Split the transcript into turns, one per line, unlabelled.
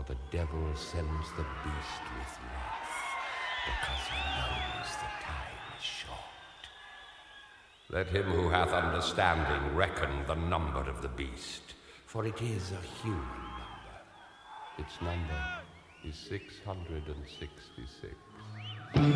the devil sends the beast with wrath, because he knows the time is short. Let him who hath understanding reckon the number of the beast, for it is a human number. Its number is 666.